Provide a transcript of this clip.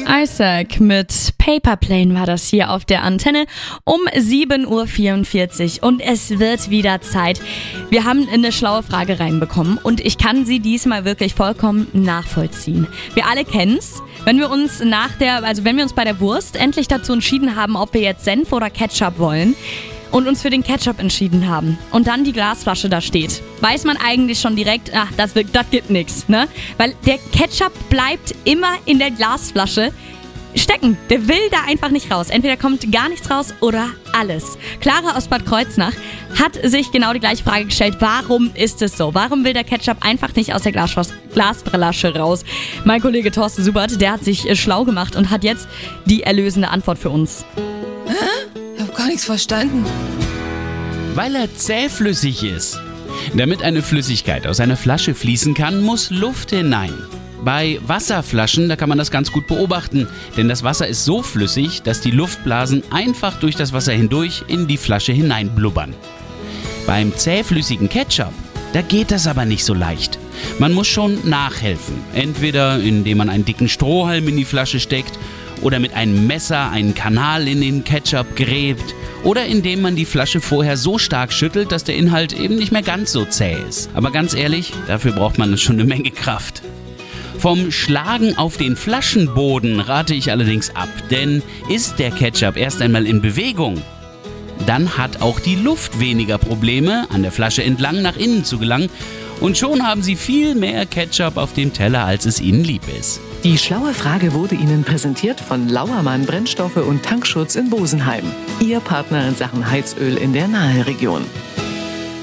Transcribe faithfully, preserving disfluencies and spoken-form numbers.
Isaac mit Paper Plane war das hier auf der Antenne um sieben Uhr vierundvierzig und es wird wieder Zeit. Wir haben eine schlaue Frage reinbekommen und ich kann sie diesmal wirklich vollkommen nachvollziehen. Wir alle kennen's, wenn wir uns nach der, also wenn wir uns bei der Wurst endlich dazu entschieden haben, ob wir jetzt Senf oder Ketchup wollen und uns für den Ketchup entschieden haben und dann die Glasflasche da steht, weiß man eigentlich schon direkt, ach, das, wird, das gibt nichts, ne? Weil der Ketchup bleibt immer in der Glasflasche stecken. Der will da einfach nicht raus. Entweder kommt gar nichts raus oder alles. Clara aus Bad Kreuznach hat sich genau die gleiche Frage gestellt. Warum ist es so? Warum will der Ketchup einfach nicht aus der Glas- Glasflasche raus? Mein Kollege Thorsten Subert, der hat sich äh, schlau gemacht und hat jetzt die erlösende Antwort für uns. Hä? Ich hab gar nichts verstanden. Weil er zähflüssig ist. Damit eine Flüssigkeit aus einer Flasche fließen kann, muss Luft hinein. Bei Wasserflaschen, da kann man das ganz gut beobachten, denn das Wasser ist so flüssig, dass die Luftblasen einfach durch das Wasser hindurch in die Flasche hineinblubbern. Beim zähflüssigen Ketchup, da geht das aber nicht so leicht. Man muss schon nachhelfen, entweder indem man einen dicken Strohhalm in die Flasche steckt oder mit einem Messer einen Kanal in den Ketchup gräbt oder indem man die Flasche vorher so stark schüttelt, dass der Inhalt eben nicht mehr ganz so zäh ist. Aber ganz ehrlich, dafür braucht man schon eine Menge Kraft. Vom Schlagen auf den Flaschenboden rate ich allerdings ab, denn ist der Ketchup erst einmal in Bewegung, dann hat auch die Luft weniger Probleme, an der Flasche entlang nach innen zu gelangen und schon haben Sie viel mehr Ketchup auf dem Teller, als es Ihnen lieb ist. Die schlaue Frage wurde Ihnen präsentiert von Lauermann Brennstoffe und Tankschutz in Bosenheim. Ihr Partner in Sachen Heizöl in der Naheregion.